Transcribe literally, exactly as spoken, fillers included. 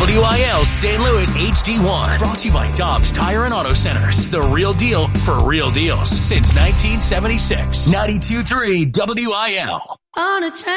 W I L Saint Louis H D one. Brought to you by Dobbs Tire and Auto Centers. The real deal for real deals since nineteen seventy-six. ninety-two point three W I L. On a train.